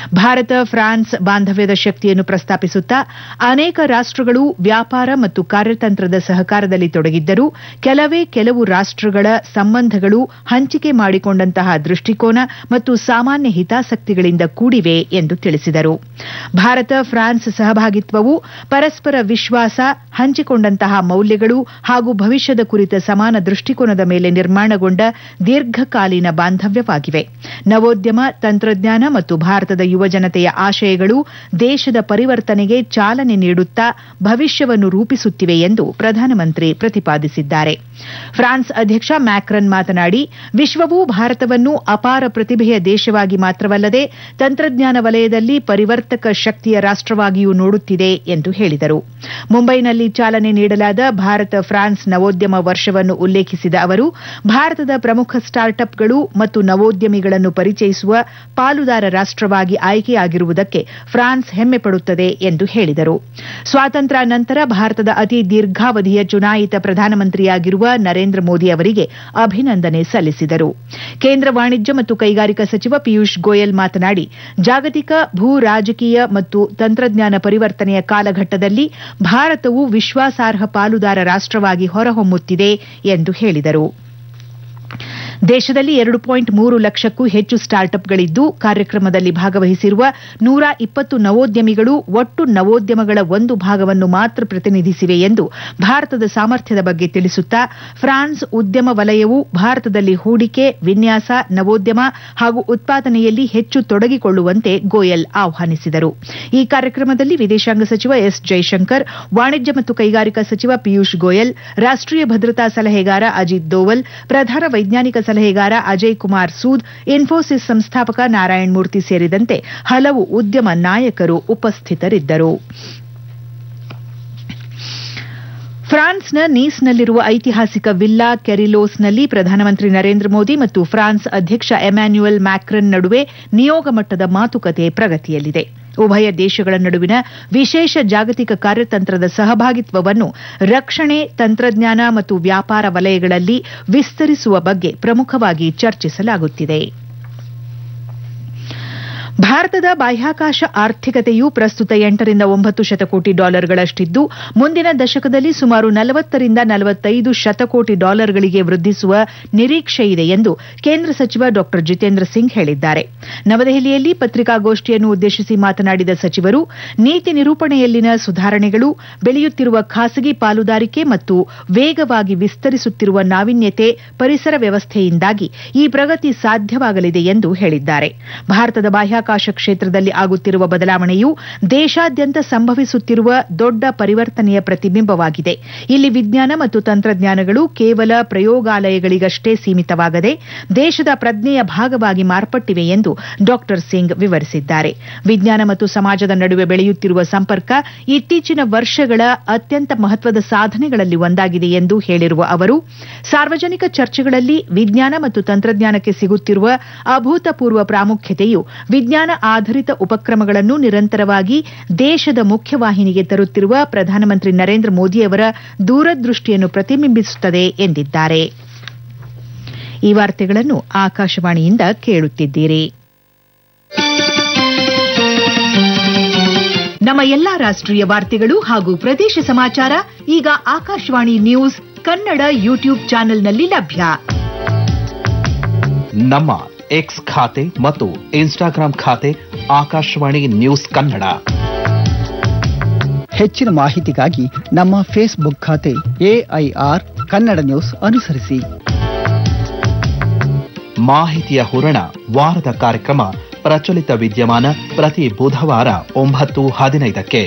Bharat France ಬಾಂಧವ್ಯದ ಶಕ್ತಿಯನ್ನು ಪ್ರಸ್ತಾಪಿಸುತ್ತಾ ಅನೇಕ ರಾಷ್ಟಗಳು ವ್ಯಾಪಾರ ಮತ್ತು ಕಾರ್ಯತಂತ್ರದ ಸಹಕಾರದಲ್ಲಿ ತೊಡಗಿದ್ದರೂ ಕೆಲವು ರಾಷ್ಟಗಳ ಸಂಬಂಧಗಳು ಹಂಚಿಕೆ ಮಾಡಿಕೊಂಡಂತಹ ದೃಷ್ಟಿಕೋನ ಮತ್ತು ಸಾಮಾನ್ಯ ಹಿತಾಸಕ್ತಿಗಳಿಂದ ಕೂಡಿವೆ ಎಂದು ತಿಳಿಸಿದರು. ಭಾರತ ಫ್ರಾನ್ಸ್ ಸಹಭಾಗಿತ್ವವು ಪರಸ್ಪರ ವಿಶ್ವಾಸ, ಹಂಚಿಕೊಂಡಂತಹ ಮೌಲ್ಯಗಳು ಹಾಗೂ ಭವಿಷ್ಯದ ಕುರಿತ ಸಮಾನ ದೃಷ್ಟಿಕೋನದ ಮೇಲೆ ನಿರ್ಮಾಣಗೊಂಡ ದೀರ್ಘಕಾಲೀನ ಬಾಂಧವ್ಯವಾಗಿವೆ. ನವೋದ್ಯಮ, ತಂತ್ರಜ್ಞಾನ ಮತ್ತು ಭಾರತದ ಯುವಜನತೆಯ ಆಶಯಗಳು ದೇಶದ ಪರಿವರ್ತನೆಗೆ ಚಾಲನೆ ನೀಡುತ್ತಾ ಭವಿಷ್ಯವನ್ನು ರೂಪಿಸುತ್ತಿವೆ ಎಂದು ಪ್ರಧಾನಮಂತ್ರಿ ಪ್ರತಿಪಾದಿಸಿದ್ದಾರೆ. ಫ್ರಾನ್ಸ್ ಅಧ್ಯಕ್ಷ ಮ್ಯಾಕ್ರನ್ ಮಾತನಾಡಿ, ವಿಶ್ವವು ಭಾರತವನ್ನು ಅಪಾರ ಪ್ರತಿಭೆಯ ದೇಶವಾಗಿ ಮಾತ್ರವಲ್ಲದೆ ತಂತ್ರಜ್ಞಾನ ವಲಯದಲ್ಲಿ ಪರಿವರ್ತಕ ಶಕ್ತಿಯ ರಾಷ್ಟವಾಗಿಯೂ ನೋಡುತ್ತಿದೆ ಎಂದು ಹೇಳಿದರು. ಮುಂಬೈನಲ್ಲಿ ಚಾಲನೆ ನೀಡಲಾದ ಭಾರತ ಫ್ರಾನ್ಸ್ ನವೋದ್ಯಮ ವರ್ಷವನ್ನು ಉಲ್ಲೇಖಿಸಿದ ಅವರು, ಭಾರತದ ಪ್ರಮುಖ ಸ್ಟಾರ್ಟ್ಅಪ್ಗಳು ಮತ್ತು ನವೋದ್ಯಮಿಗಳನ್ನು ಪರಿಚಯಿಸುವ ಪಾಲುದಾರ ರಾಷ್ಟವಾಗಿ ಆಯ್ಕೆಯಾಗಿರುವುದಕ್ಕೆ ಫ್ರಾನ್ಸ್ ಹೆಮ್ಮೆ ಪಡುತ್ತದೆ ಎಂದು ಹೇಳಿದರು. ಸ್ವಾತಂತ್ರ್ಯ ನಂತರ ಭಾರತದ ಅತಿ ದೀರ್ಘಾವಧಿಯ ಚುನಾಯಿತ ಪ್ರಧಾನಮಂತ್ರಿಯಾಗಿರುವ ನರೇಂದ್ರ ಮೋದಿ ಅವರಿಗೆ ಅಭಿನಂದನೆ ಸಲ್ಲಿಸಿದರು. ಕೇಂದ್ರ ವಾಣಿಜ್ಯ ಮತ್ತು ಕೈಗಾರಿಕಾ ಸಚಿವ ಪಿಯೂಷ್ ಗೋಯಲ್ ಮಾತನಾಡಿ, ಜಾಗತಿಕ ಭೂ ರಾಜಕೀಯ ಮತ್ತು ತಂತ್ರಜ್ಞಾನ ಪರಿವರ್ತನೆಯ ಕಾಲಘಟ್ಟದಲ್ಲಿ ಭಾರತವು ವಿಶ್ವಾಸಾರ್ಹ ಪಾಲುದಾರ ರಾಷ್ಟವಾಗಿ ಹೊರಹೊಮ್ಮುತ್ತಿದೆ ಎಂದು ಹೇಳಿದರು. ದೇಶದಲ್ಲಿ 2.3 ಲಕ್ಷಕ್ಕೂ ಹೆಚ್ಚು ಸ್ಟಾರ್ಟ್ಅಪ್ಗಳಿದ್ದು, ಕಾರ್ಯಕ್ರಮದಲ್ಲಿ ಭಾಗವಹಿಸಿರುವ 120 ನವೋದ್ಯಮಿಗಳು ಒಟ್ಟು ನವೋದ್ಯಮಗಳ ಒಂದು ಭಾಗವನ್ನು ಮಾತ್ರ ಪ್ರತಿನಿಧಿಸಿವೆ ಎಂದು ಭಾರತದ ಸಾಮರ್ಥ್ಯದ ಬಗ್ಗೆ ತಿಳಿಸುತ್ತಾ, ಫ್ರಾನ್ಸ್ ಉದ್ಯಮ ವಲಯವು ಭಾರತದಲ್ಲಿ ಹೂಡಿಕೆ, ವಿನ್ಯಾಸ, ನವೋದ್ಯಮ ಹಾಗೂ ಉತ್ಪಾದನೆಯಲ್ಲಿ ಹೆಚ್ಚು ತೊಡಗಿಕೊಳ್ಳುವಂತೆ ಗೋಯಲ್ ಆಹ್ವಾನಿಸಿದರು. ಈ ಕಾರ್ಯಕ್ರಮದಲ್ಲಿ ವಿದೇಶಾಂಗ ಸಚಿವ ಎಸ್ ಜೈಶಂಕರ್, ವಾಣಿಜ್ಯ ಮತ್ತು ಕೈಗಾರಿಕಾ ಸಚಿವ ಪಿಯೂಷ್ ಗೋಯಲ್, ರಾಷ್ಟೀಯ ಭದ್ರತಾ ಸಲಹೆಗಾರ ಅಜಿತ್ ದೋವಲ್, ಪ್ರಧಾನ ವೈಜ್ಞಾನಿಕ ಸಲಹೆಗಾರ ಅಜಯ್ ಕುಮಾರ್ ಸೂದ್, ಇನ್ಫೋಸಿಸ್ ಸಂಸ್ಥಾಪಕ ನಾರಾಯಣ್ ಮೂರ್ತಿ ಸೇರಿದಂತೆ ಹಲವು ಉದ್ಯಮ ನಾಯಕರು ಉಪಸ್ಥಿತರಿದ್ದರು. ಫ್ರಾನ್ಸ್ನ ನೀಸ್ನಲ್ಲಿರುವ ಐತಿಹಾಸಿಕ ವಿಲ್ಲಾ ಕೆರಿಲೋಸ್ನಲ್ಲಿ ಪ್ರಧಾನಮಂತ್ರಿ ನರೇಂದ್ರ ಮೋದಿ ಮತ್ತು ಫ್ರಾನ್ಸ್ ಅಧ್ಯಕ್ಷ ಎಮ್ಯಾನ್ಯುಯಲ್ ಮ್ಯಾಕ್ರನ್ ನಡುವೆ ನಿಯೋಗ ಮಟ್ಟದ ಮಾತುಕತೆ ಪ್ರಗತಿಯಲ್ಲಿದೆ. ಉಭಯ ದೇಶಗಳ ನಡುವಿನ ವಿಶೇಷ ಜಾಗತಿಕ ಕಾರ್ಯತಂತ್ರದ ಸಹಭಾಗಿತ್ವವನ್ನು ರಕ್ಷಣೆ, ತಂತ್ರಜ್ಞಾನ ಮತ್ತು ವ್ಯಾಪಾರ ವಲಯಗಳಲ್ಲಿ ವಿಸ್ತರಿಸುವ ಬಗ್ಗೆ ಪ್ರಮುಖವಾಗಿ ಚರ್ಚಿಸಲಾಗುತ್ತಿದೆ. ಭಾರತದ ಬಾಹ್ಯಾಕಾಶ ಆರ್ಥಿಕತೆಯು ಪ್ರಸ್ತುತ 8 ರಿಂದ 9 ಶತಕೋಟಿ ಡಾಲರ್ಗಳಷ್ಟಿದ್ದು, ಮುಂದಿನ ದಶಕದಲ್ಲಿ ಸುಮಾರು 40 ರಿಂದ 45 ಶತಕೋಟಿ ಡಾಲರ್ಗಳಿಗೆ ವೃದ್ಧಿಸುವ ನಿರೀಕ್ಷೆಯಿದೆ ಎಂದು ಕೇಂದ್ರ ಸಚಿವ ಡಾ ಜಿತೇಂದ್ರ ಸಿಂಗ್ ಹೇಳಿದ್ದಾರೆ. ನವದೆಹಲಿಯಲ್ಲಿ ಪತ್ರಿಕಾಗೋಷ್ಠಿಯನ್ನು ಉದ್ದೇಶಿಸಿ ಮಾತನಾಡಿದ ಸಚಿವರು, ನೀತಿ ನಿರೂಪಣೆಯಲ್ಲಿನ ಸುಧಾರಣೆಗಳು, ಬೆಳೆಯುತ್ತಿರುವ ಖಾಸಗಿ ಪಾಲುದಾರಿಕೆ ಮತ್ತು ವೇಗವಾಗಿ ವಿಸ್ತರಿಸುತ್ತಿರುವ ನಾವೀನ್ಯತೆ ಪರಿಸರ ವ್ಯವಸ್ಥೆಯಿಂದಾಗಿ ಈ ಪ್ರಗತಿ ಸಾಧ್ಯವಾಗಲಿದೆ ಎಂದು ಹೇಳಿದ್ದಾರೆ. ಭಾರತದ ಬಾಹ್ಯಾಕಾಶ ಕ್ಷೇತ್ರದಲ್ಲಿ ಆಗುತ್ತಿರುವ ಬದಲಾವಣೆಯು ದೇಶಾದ್ಯಂತ ಸಂಭವಿಸುತ್ತಿರುವ ದೊಡ್ಡ ಪರಿವರ್ತನೆಯ ಪ್ರತಿಬಿಂಬವಾಗಿದೆ. ಇಲ್ಲಿ ವಿಜ್ಞಾನ ಮತ್ತು ತಂತ್ರಜ್ಞಾನಗಳು ಕೇವಲ ಪ್ರಯೋಗಾಲಯಗಳಿಗಷ್ಟೇ ಸೀಮಿತವಾಗದೆ ದೇಶದ ಪ್ರಜ್ಞೆಯ ಭಾಗವಾಗಿ ಮಾರ್ಪಟ್ಟಿವೆ ಎಂದು ಡಾ ಸಿಂಗ್ ವಿವರಿಸಿದ್ದಾರೆ. ವಿಜ್ಞಾನ ಮತ್ತು ಸಮಾಜದ ನಡುವೆ ಬೆಳೆಯುತ್ತಿರುವ ಸಂಪರ್ಕ ಇತ್ತೀಚಿನ ವರ್ಷಗಳ ಅತ್ಯಂತ ಮಹತ್ವದ ಸಾಧನೆಗಳಲ್ಲಿ ಒಂದಾಗಿದೆ ಎಂದು ಹೇಳಿರುವ ಅವರು, ಸಾರ್ವಜನಿಕ ಚರ್ಚೆಗಳಲ್ಲಿ ವಿಜ್ಞಾನ ಮತ್ತು ತಂತ್ರಜ್ಞಾನಕ್ಕೆ ಸಿಗುತ್ತಿರುವ ಅಭೂತಪೂರ್ವ ಪ್ರಾಮುಖ್ಯತೆಯು ವಿಜ್ಞಾನ ಆಧರಿತ ಉಪಕ್ರಮಗಳನ್ನು ನಿರಂತರವಾಗಿ ದೇಶದ ಮುಖ್ಯವಾಹಿನಿಗೆ ತರುತ್ತಿರುವ ಪ್ರಧಾನಮಂತ್ರಿ ನರೇಂದ್ರ ಮೋದಿಯವರ ದೂರದೃಷ್ಟಿಯನ್ನು ಪ್ರತಿಬಿಂಬಿಸುತ್ತದೆ ಎಂದಿದ್ದಾರೆ. ಈ ವಾರ್ತೆಗಳನ್ನು ಆಕಾಶವಾಣಿಯಿಂದ ಕೇಳುತ್ತಿದ್ದೀರಿ. ನಮ್ಮ ಎಲ್ಲಾ ರಾಷ್ಟ್ರೀಯ ವಾರ್ತೆಗಳು ಹಾಗೂ ಪ್ರದೇಶ ಸಮಾಚಾರ ಈಗ ಆಕಾಶವಾಣಿ ನ್ಯೂಸ್ ಕನ್ನಡ ಯೂಟ್ಯೂಬ್ ಚಾನೆಲ್ನಲ್ಲಿ ಲಭ್ಯ. ನಮ್ಮ ಎಕ್ಸ್ ಖಾತೆ ಮತ್ತು ಇನ್ಸ್ಟಾಗ್ರಾಂ ಖಾತೆ ಆಕಾಶವಾಣಿ ನ್ಯೂಸ್ ಕನ್ನಡ. ಹೆಚ್ಚಿನ ಮಾಹಿತಿಗಾಗಿ ನಮ್ಮ ಫೇಸ್ಬುಕ್ ಖಾತೆ AIR ಕನ್ನಡ ನ್ಯೂಸ್ ಅನುಸರಿಸಿ. ಮಾಹಿತಿಯ ಹೂರಣ ವಾರದ ಕಾರ್ಯಕ್ರಮ ಪ್ರಚಲಿತ ವಿದ್ಯಮಾನ ಪ್ರತಿ ಬುಧವಾರ 9:15ಕ್ಕೆ.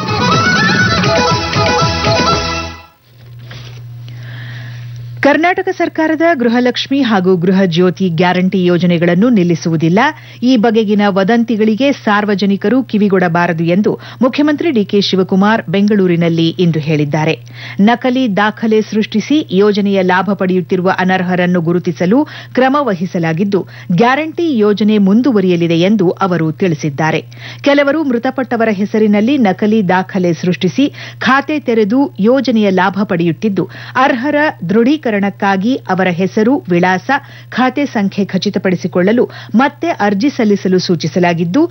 ಕರ್ನಾಟಕ ಸರ್ಕಾರದ ಗೃಹಲಕ್ಷ್ಮಿ ಹಾಗೂ ಗೃಹ ಜ್ಯೋತಿ ಗ್ಯಾರಂಟಿ ಯೋಜನೆಗಳನ್ನು ನಿಲ್ಲಿಸುವುದಿಲ್ಲ. ಈ ಬಗೆಗಿನ ವದಂತಿಗಳಿಗೆ ಸಾರ್ವಜನಿಕರು ಕಿವಿಗೊಡಬಾರದು ಎಂದು ಮುಖ್ಯಮಂತ್ರಿ ಡಿಕೆ ಶಿವಕುಮಾರ್ ಬೆಂಗಳೂರಿನಲ್ಲಿ ಇಂದು ಹೇಳಿದ್ದಾರೆ. ನಕಲಿ ದಾಖಲೆ ಸೃಷ್ಟಿಸಿ ಯೋಜನೆಯ ಲಾಭ ಪಡೆಯುತ್ತಿರುವ ಅನರ್ಹರನ್ನು ಗುರುತಿಸಲು ಕ್ರಮ ವಹಿಸಲಾಗಿದ್ದು, ಗ್ಯಾರಂಟಿ ಯೋಜನೆ ಮುಂದುವರಿಯಲಿದೆ ಎಂದು ಅವರು ತಿಳಿಸಿದ್ದಾರೆ. ಕೆಲವರು ಮೃತಪಟ್ಟವರ ಹೆಸರಿನಲ್ಲಿ ನಕಲಿ ದಾಖಲೆ ಸೃಷ್ಟಿಸಿ ಖಾತೆ ತೆರೆದು ಯೋಜನೆಯ ಲಾಭ ಪಡೆಯುತ್ತಿದ್ದು, ಅರ್ಹರ ದೃಢೀಕರಣಕ್ಕಾಗಿ ಅವರ ಹೆಸರು, ವಿಳಾಸ, ಖಾತೆ ಸಂಖ್ಯೆ ಖಚಿತಪಡಿಸಿಕೊಳ್ಳಲು ಮತ್ತೆ ಅರ್ಜಿ ಸಲ್ಲಿಸಲು ಸೂಚಿಸಲಾಗಿದ್ದು,